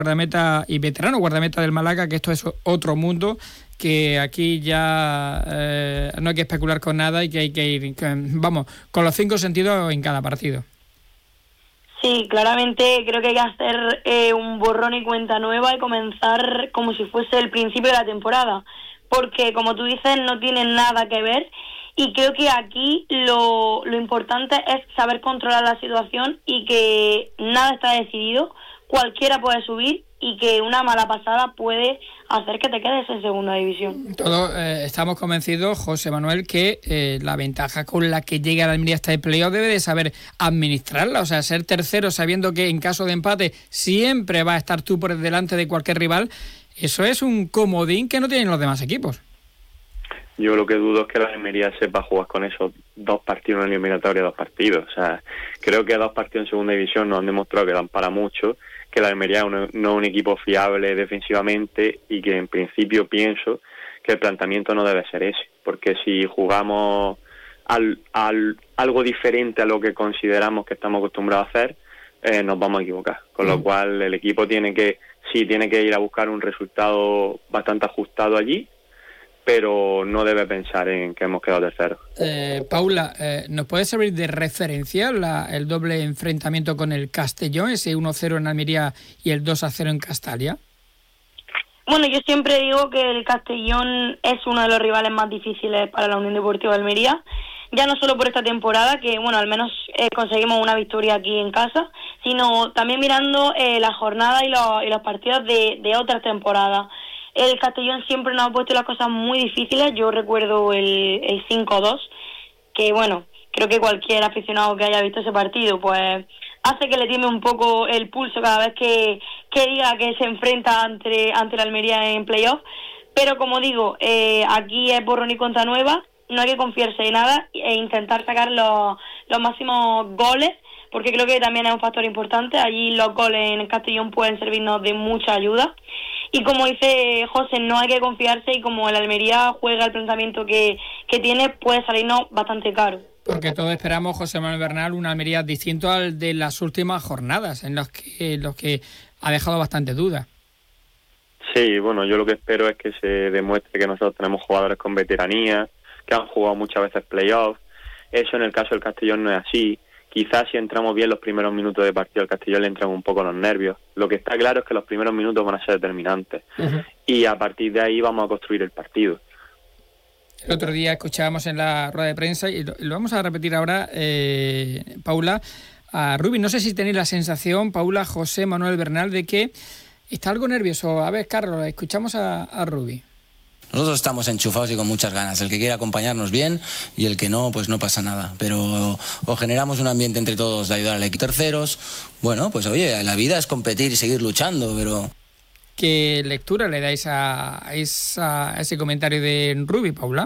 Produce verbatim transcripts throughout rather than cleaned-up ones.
guardameta y veterano guardameta del Málaga, que esto es otro mundo, que aquí ya eh, no hay que especular con nada y que hay que ir, que, vamos, con los cinco sentidos en cada partido. Sí, claramente creo que hay que hacer eh, un borrón y cuenta nueva y comenzar como si fuese el principio de la temporada, porque como tú dices no tiene nada que ver y creo que aquí lo, lo importante es saber controlar la situación y que nada está decidido, cualquiera puede subir y que una mala pasada puede hacer que te quedes en segunda división. Todos eh, estamos convencidos, José Manuel, que eh, la ventaja con la que llega la Almería hasta el playoff debe de saber administrarla, o sea, ser tercero sabiendo que en caso de empate siempre va a estar tú por delante de cualquier rival. Eso es un comodín que no tienen los demás equipos. Yo lo que dudo es que la Almería sepa jugar con esos dos partidos en eliminatoria, dos partidos. O sea, creo que dos partidos en segunda división nos han demostrado que dan para mucho, que la Almería no es un equipo fiable defensivamente y que en principio pienso que el planteamiento no debe ser ese, porque si jugamos al, al, algo diferente a lo que consideramos que estamos acostumbrados a hacer, eh, nos vamos a equivocar. Con lo cual el equipo tiene que, sí, tiene que ir a buscar un resultado bastante ajustado allí, pero no debe pensar en que hemos quedado terceros. Eh, Paula, eh, ¿nos puede servir de referencia la, el doble enfrentamiento con el Castellón, ese uno cero en Almería y el dos a cero en Castalia? Bueno, yo siempre digo que el Castellón es uno de los rivales más difíciles para la Unión Deportiva de Almería, ya no solo por esta temporada, que bueno, al menos eh, conseguimos una victoria aquí en casa, sino también mirando eh, la jornada y, lo, y los partidos de, de otras temporadas. El Castellón siempre nos ha puesto las cosas muy difíciles. Yo recuerdo el, el cinco dos, que bueno, creo que cualquier aficionado que haya visto ese partido, pues hace que le tiemble un poco el pulso cada vez que, que diga que se enfrenta ante, ante la Almería en playoff. Pero como digo, eh, aquí es borrón y cuenta nueva, no hay que confiarse en nada e intentar sacar los, los máximos goles, porque creo que también es un factor importante. Allí los goles en el Castellón pueden servirnos de mucha ayuda. Y como dice José, no hay que confiarse y como el Almería juega el planteamiento que, que tiene, puede salirnos bastante caro. Porque todos esperamos, José Manuel Bernal, una Almería distinto al de las últimas jornadas, en los que, en los que ha dejado bastante duda. Sí, bueno, yo lo que espero es que se demuestre que nosotros tenemos jugadores con veteranía, que han jugado muchas veces playoffs. Eso en el caso del Castellón no es así. Quizás si entramos bien los primeros minutos de partido al Castellón le entran un poco los nervios. Lo que está claro es que los primeros minutos van a ser determinantes. Uh-huh. Y a partir de ahí vamos a construir el partido. El otro día escuchábamos en la rueda de prensa, y lo, lo vamos a repetir ahora, eh, Paula, a Rubi. No sé si tenéis la sensación, Paula, José Manuel Bernal, de que está algo nervioso. A ver, Carlos, escuchamos a, a Rubi. Nosotros estamos enchufados y con muchas ganas. El que quiera acompañarnos bien y el que no, pues no pasa nada. Pero o generamos un ambiente entre todos de ayudar al equipo. Terceros, bueno, pues oye, la vida es competir y seguir luchando, pero... ¿Qué lectura le dais a, esa, a ese comentario de Rubi, Paula?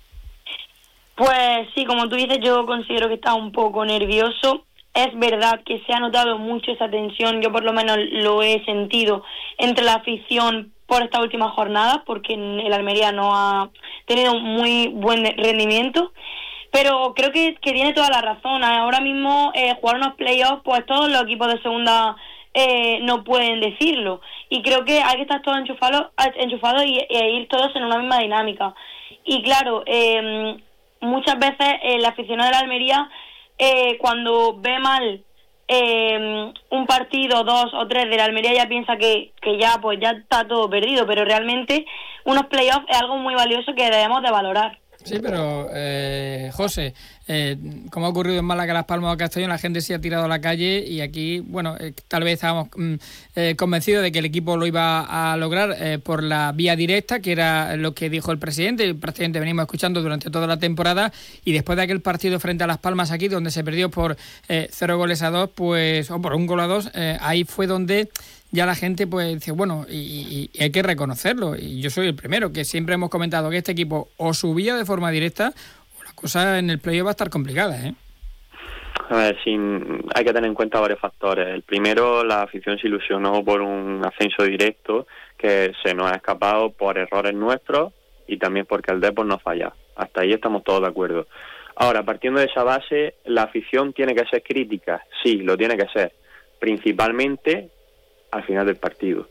Pues sí, como tú dices, yo considero que está un poco nervioso. Es verdad que se ha notado mucho esa tensión, yo por lo menos lo he sentido entre la afición por estas últimas jornadas, porque el Almería no ha tenido un muy buen rendimiento, pero creo que, que tiene toda la razón. Ahora mismo eh, jugar unos playoffs, pues todos los equipos de segunda eh, no pueden decirlo, y creo que hay que estar todos enchufados, enchufados y, e ir todos en una misma dinámica. Y claro, eh, muchas veces el aficionado de la Almería, eh, cuando ve mal Eh, un partido, dos o tres de la Almería, ya piensa que, que ya pues ya está todo perdido, pero realmente unos playoffs es algo muy valioso que debemos de valorar. Sí, pero eh, José, eh, como ha ocurrido en Málaga, Las Palmas o Castellón, la gente se ha tirado a la calle y aquí, bueno, eh, tal vez estábamos mm, eh, convencidos de que el equipo lo iba a lograr eh, por la vía directa, que era lo que dijo el presidente, y prácticamente venimos escuchando durante toda la temporada, y después de aquel partido frente a Las Palmas aquí, donde se perdió por eh, cero goles a dos, pues, o por un gol a dos, eh, ahí fue donde ya la gente pues dice, bueno, y, y hay que reconocerlo, y yo soy el primero, que siempre hemos comentado que este equipo o subía de forma directa o la cosa en el playoff va a estar complicada, ¿eh? A ver, sin, hay que tener en cuenta varios factores. El primero, la afición se ilusionó por un ascenso directo que se nos ha escapado por errores nuestros y también porque el Depor no falla. Hasta ahí estamos todos de acuerdo. Ahora, partiendo de esa base, la afición tiene que ser crítica, sí, lo tiene que ser, principalmente al final del partido.